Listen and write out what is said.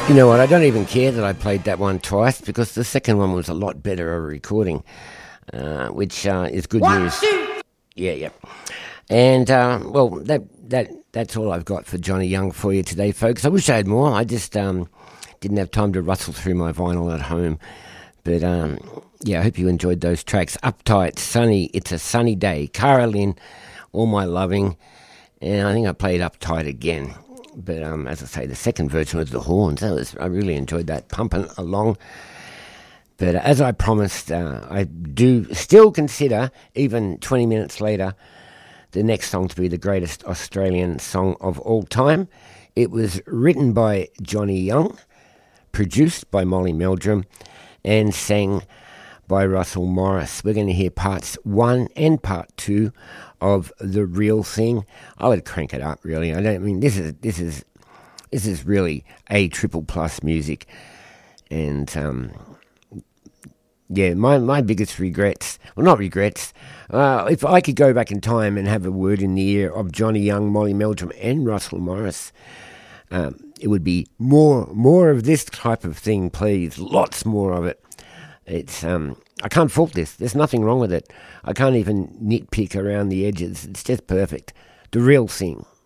You know what, I don't even care that I played that one twice because the second one was a lot better a recording, which is good news. Yeah. And, well, that's all I've got for Johnny Young for you today, folks. I wish I had more. I just didn't have time to rustle through my vinyl at home. But, yeah, I hope you enjoyed those tracks. Uptight, Sunny, It's a Sunny Day, Cara Lynn, All My Loving, and I think I played Uptight again. But as I say, the second version was the horns. I really enjoyed that, pumping along. But as I promised, I do still consider, even 20 minutes later, the next song to be the greatest Australian song of all time. It was written by Johnny Young, produced by Molly Meldrum, and sang by Russell Morris. We're going to hear parts 1 and part 2 of The Real Thing. I would crank it up, really. This is really A triple plus music. And yeah, my biggest regrets, well, not regrets, if I could go back in time and have a word in the ear of Johnny Young, Molly Meldrum and Russell Morris, it would be more of this type of thing, please. Lots more of it. It's I can't fault this. There's nothing wrong with it. I can't even nitpick around the edges. It's just perfect. The Real Thing.